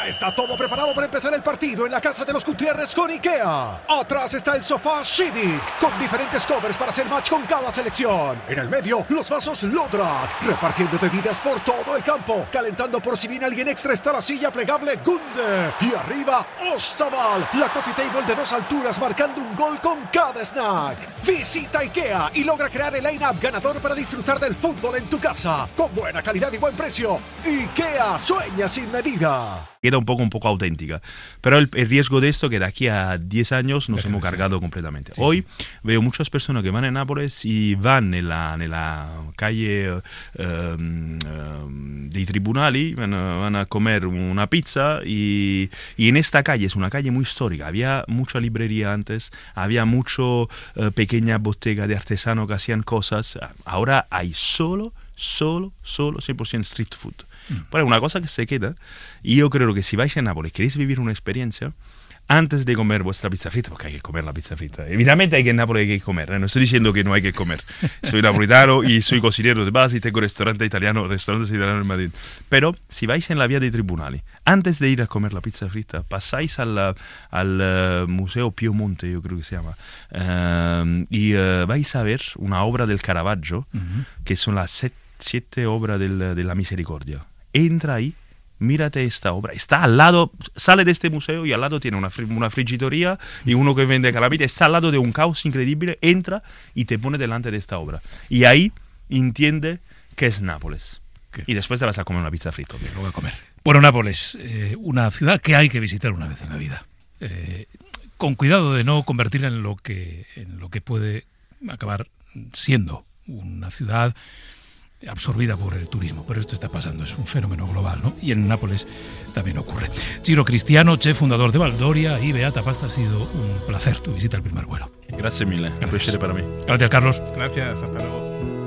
Ya está todo preparado para empezar el partido en la casa de los Gutiérrez con IKEA. Atrás está el sofá Civic, con diferentes covers para hacer match con cada selección. En el medio, los vasos Lodrat, repartiendo bebidas por todo el campo. Calentando por si viene alguien extra está la silla plegable Gunde. Y arriba, Ostaval, la coffee table de 2 alturas marcando un gol con cada snack. Visita IKEA y logra crear el line-up ganador para disfrutar del fútbol en tu casa. Con buena calidad y buen precio. IKEA sueña sin medida. Queda un poco auténtica. Pero el riesgo de esto que de aquí a 10 años nos hemos cargado completamente. Sí, Hoy veo muchas personas que van a Nápoles y van en la calle dei Tribunali, van a comer una pizza y en esta calle, es una calle muy histórica, había mucha librería antes, había mucho pequeña bottega de artesanos que hacían cosas. Ahora hay solo 100% street food. Pero una cosa que se queda, y yo creo que si vais a Nápoles, queréis vivir una experiencia, antes de comer vuestra pizza frita, porque hay que comer la pizza frita. Evidentemente hay que en Nápoles hay que comer, no estoy diciendo que no hay que comer. Soy napolitano y soy cocinero de base y tengo restaurantes italianos en Madrid. Pero si vais en la vía dei Tribunali, antes de ir a comer la pizza frita, pasáis al Museo Piemonte, yo creo que se llama, y vais a ver una obra del Caravaggio, que son las 7 obras de la Misericordia. Entra ahí, mírate esta obra, está al lado, sale de este museo y al lado tiene una friggidoría y uno que vende calamita, está al lado de un caos increíble, entra y te pone delante de esta obra. Y ahí entiende que es Nápoles. Y después te vas a comer una pizza frita. Lo voy a comer. Bueno, Nápoles, una ciudad que hay que visitar una vez en la vida. Con cuidado de no convertirla en lo que puede acabar siendo una ciudad absorbida por el turismo, pero esto está pasando, es un fenómeno global, ¿no? Y en Nápoles también ocurre. Ciro Cristiano, chef fundador de Valdoria y Beata Pasta, ha sido un placer tu visita al Primer Vuelo. Gracias mille, un piacere para mí. Gracias, Carlos. Gracias, hasta luego.